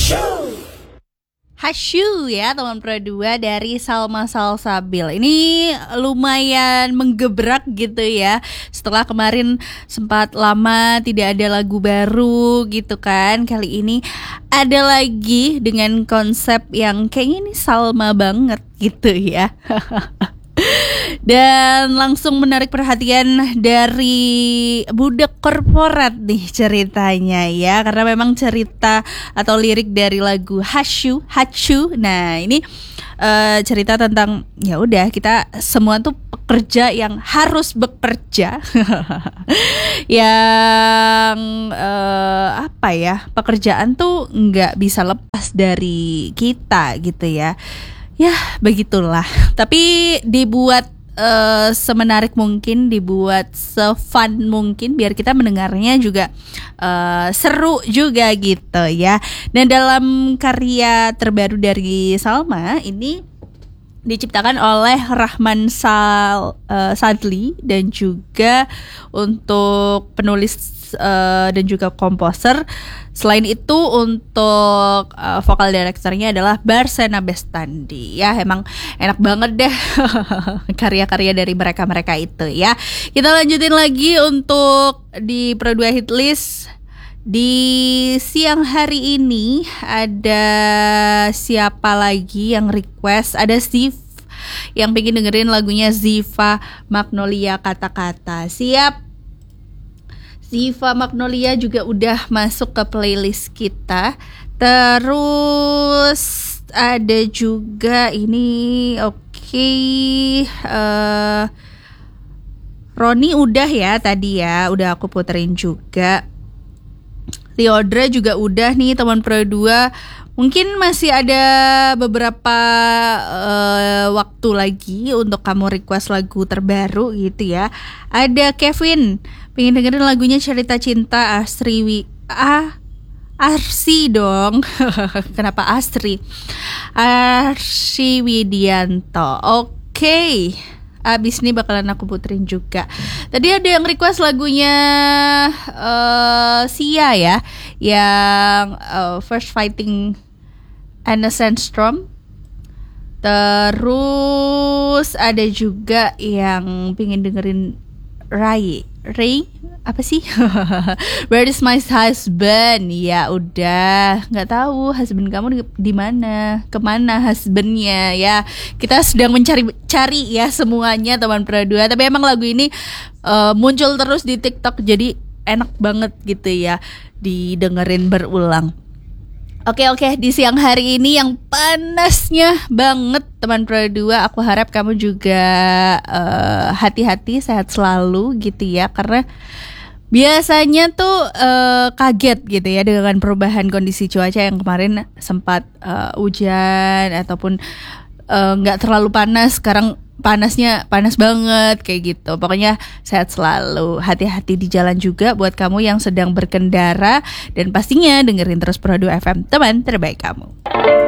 Hasyu ya teman Pro 2 dari Salma Salsabil. Ini lumayan menggebrak gitu ya. Setelah kemarin sempat lama tidak ada lagu baru gitu kan. Kali ini ada lagi dengan konsep yang kayaknya ini Salma banget gitu ya. Dan langsung menarik perhatian dari budak korporat nih ceritanya ya, karena memang cerita atau lirik dari lagu Hachu. Nah ini cerita tentang ya udah kita semua tuh pekerja yang harus bekerja, yang apa ya, pekerjaan tuh nggak bisa lepas dari kita gitu ya. Ya begitulah, tapi dibuat semenarik mungkin, dibuat se-fun mungkin biar kita mendengarnya juga seru juga gitu ya. Dan dalam karya terbaru dari Salma ini diciptakan oleh Rahman Sadli dan juga untuk penulis dan juga komposer. Selain itu untuk vokal direkturnya adalah Barsena Bestandi. Ya emang enak banget deh karya-karya dari mereka itu ya. Kita lanjutin lagi untuk di Pro 2 Hitlist. Di siang hari ini ada siapa lagi yang request? Ada Steve yang pengen dengerin lagunya Ziva Magnolia Kata-Kata. Siap. Ziva Magnolia juga udah masuk ke playlist kita. Terus ada juga ini Roni udah ya tadi ya, udah aku puterin juga. Leodra juga udah nih teman Pro 2. Mungkin masih ada beberapa waktu lagi untuk kamu request lagu terbaru gitu ya. Ada Kevin pengen dengerin lagunya Cerita Cinta Arsi dong. Kenapa Astri? Arsi Widianto. Oke. Abis ini bakalan aku puterin juga. Tadi ada yang request lagunya Sia ya, yang First Fighting Anna Sandstrom. Terus ada juga yang pengen dengerin Ray apa sih? Where is my husband? Ya udah, nggak tahu husband kamu di mana, kemana husbandnya ya. Kita sedang mencari ya semuanya teman Pro 2. Tapi emang lagu ini muncul terus di TikTok, jadi enak banget gitu ya didengerin berulang. Oke, di siang hari ini yang panasnya banget teman Pro 2, aku harap kamu juga hati-hati, sehat selalu gitu ya. Karena biasanya tuh kaget gitu ya dengan perubahan kondisi cuaca yang kemarin sempat hujan ataupun nggak terlalu panas, sekarang panasnya panas banget kayak gitu. Pokoknya sehat selalu, hati-hati di jalan juga buat kamu yang sedang berkendara, dan pastinya dengerin terus Pro 2 FM, teman terbaik kamu.